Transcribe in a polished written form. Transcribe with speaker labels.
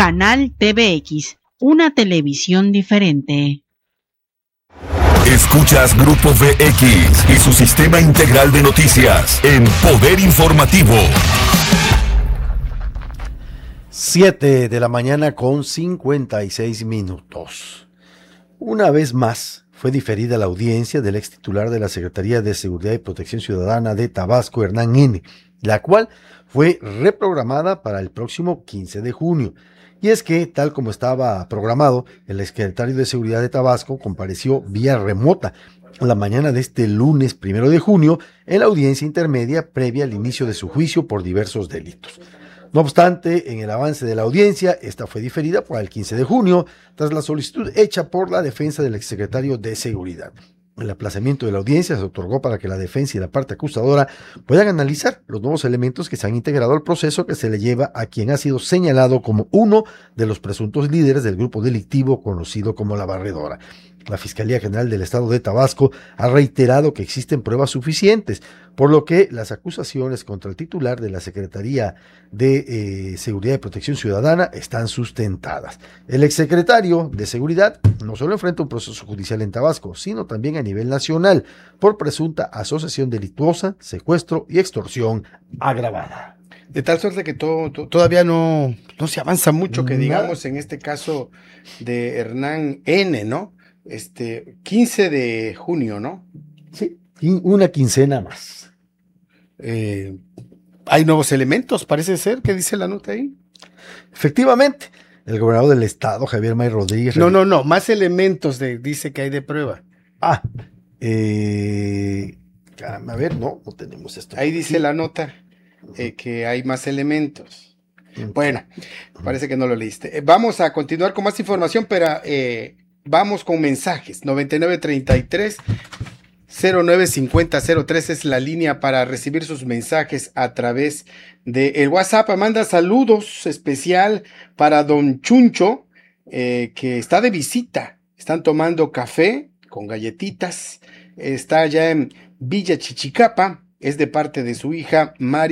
Speaker 1: Canal TVX, una televisión diferente.
Speaker 2: Escuchas Grupo VX y su sistema integral de noticias en Poder Informativo.
Speaker 3: 7 de la mañana con 56 minutos. Una vez más, fue diferida la audiencia del ex titular de la Secretaría de Seguridad y Protección Ciudadana de Tabasco, Hernán N., la cual fue reprogramada para el próximo 15 de junio. Y es que, tal como estaba programado, el exsecretario de Seguridad de Tabasco compareció vía remota la mañana de este lunes 1 de junio en la audiencia intermedia previa al inicio de su juicio por diversos delitos. No obstante, en el avance de la audiencia, esta fue diferida para el 15 de junio, tras la solicitud hecha por la defensa del exsecretario de Seguridad. El aplazamiento de la audiencia se otorgó para que la defensa y la parte acusadora puedan analizar los nuevos elementos que se han integrado al proceso que se le lleva a quien ha sido señalado como uno de los presuntos líderes del grupo delictivo conocido como La Barredora. La Fiscalía General del Estado de Tabasco ha reiterado que existen pruebas suficientes, por lo que las acusaciones contra el titular de la Secretaría de Seguridad y Protección Ciudadana están sustentadas. El exsecretario de Seguridad no solo enfrenta un proceso judicial en Tabasco, sino también a nivel nacional por presunta asociación delictuosa, secuestro y extorsión agravada.
Speaker 4: De tal suerte que todavía no se avanza mucho, que digamos en este caso de Hernán N., ¿no? 15 de junio, ¿no?
Speaker 3: Sí, una quincena más.
Speaker 4: Hay nuevos elementos, parece ser. ¿Qué dice la nota ahí?
Speaker 3: Efectivamente, el gobernador del estado, Javier May Rodríguez.
Speaker 4: No, más elementos dice que hay de prueba.
Speaker 3: A ver, no tenemos esto.
Speaker 4: Ahí dice la nota que hay más elementos. Bueno, parece que no lo leíste. Vamos a continuar con más información, pero vamos con mensajes. 9933-095003 es la línea para recibir sus mensajes a través del WhatsApp. Manda saludos especial para don Chuncho, que está de visita. Están tomando café con galletitas. Está allá en Villa Chichicapa. Es de parte de su hija Mari.